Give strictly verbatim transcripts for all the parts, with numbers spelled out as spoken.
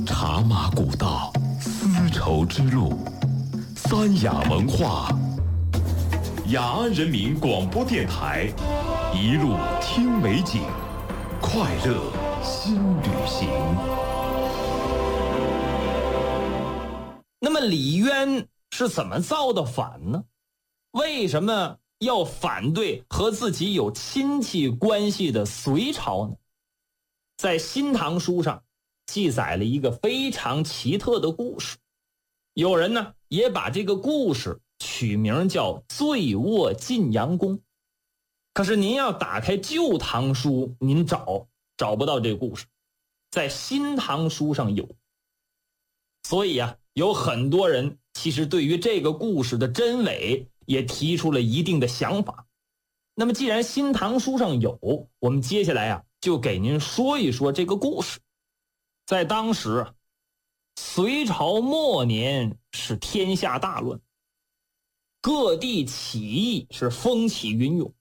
茶马古道，丝绸之路，三雅文化。雅安人民广播电台，一路听美景，快乐新旅行。 那么李渊是怎么造的反呢？为什么要反对和自己有亲戚关系的隋朝呢？在《新唐书》上记载了一个非常奇特的故事，有人呢也把这个故事取名叫醉卧晋阳宫。可是您要打开《旧唐书》，您找找不到这个故事，在《新唐书》上有。所以啊，有很多人其实对于这个故事的真伪也提出了一定的想法。那么既然《新唐书》上有，我们接下来啊就给您说一说这个故事。在当时，隋朝末年是天下大乱，各地起义是风起云涌。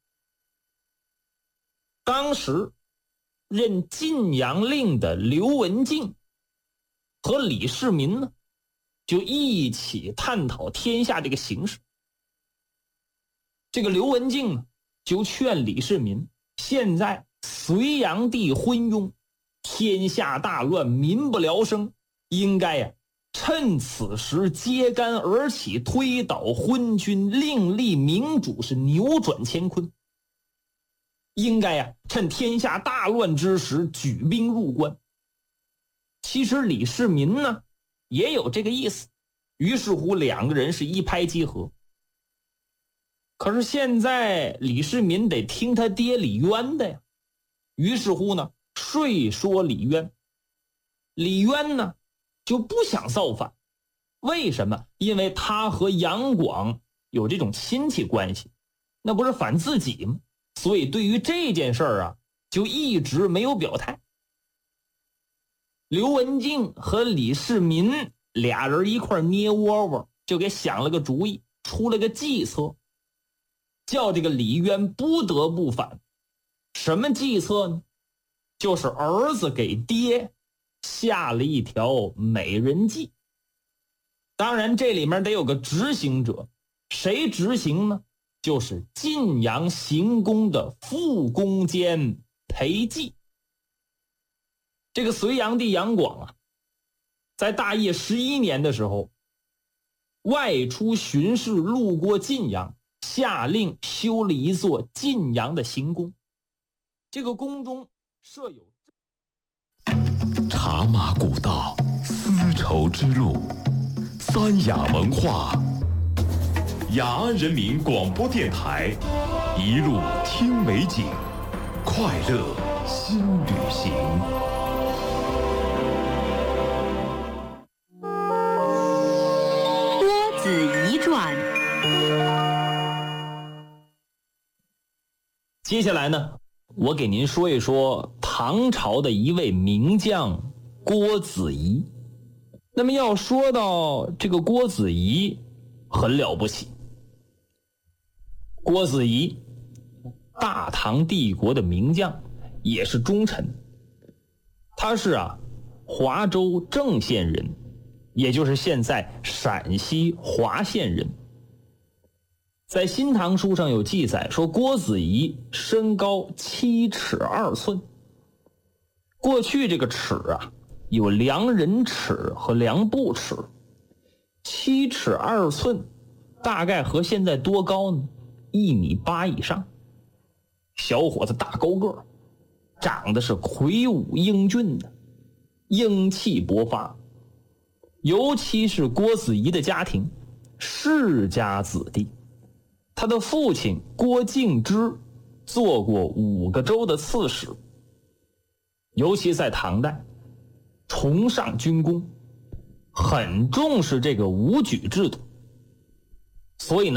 当时任晋阳令的刘文静和李世民呢，就一起探讨天下这个形势。这个刘文静呢，就劝李世民，现在隋炀帝昏庸，天下大乱，民不聊生，应该呀、啊、趁此时揭竿而起，推倒昏君，另立明主，是扭转乾坤。应该呀、啊、趁天下大乱之时举兵入关。其实李世民呢也有这个意思，于是乎两个人是一拍即合。可是现在李世民得听他爹李渊的呀，于是乎呢说说李渊。李渊呢就不想造反，为什么？因为他和杨广有这种亲戚关系，那不是反自己吗？所以对于这件事儿啊，就一直没有表态。刘文静和李世民俩人一块捏窝窝，就给想了个主意，出了个计策，叫这个李渊不得不反。什么计策呢？就是儿子给爹下了一条美人计。当然这里面得有个执行者，谁执行呢？就是晋阳行宫的副宫监裴寂。这个隋炀帝杨广啊，在大业十一年的时候，外出巡视，路过晋阳，下令修了一座晋阳的行宫。这个宫中设有茶马古道，丝绸之路，三雅文化。雅安人民广播电台，一路听美景，快乐新旅行。 郭子仪传。 接下来呢，我给您说一说唐朝的一位名将郭子仪。那么要说到这个郭子仪，很了不起。郭子仪，大唐帝国的名将，也是忠臣。他是啊华州郑县人，也就是现在陕西华县人。在《新唐书》上有记载说，郭子仪身高七尺二寸。过去这个尺啊，有量人尺和量步尺。七尺二寸，大概和现在多高呢？一米八以上。小伙子大高个，长得是魁梧英俊的，英气勃发。尤其是郭子仪的家庭，世家子弟。他的父亲郭敬之做过五个州的刺史，尤其在唐代崇尚军功，很重视这个武举制度，所以呢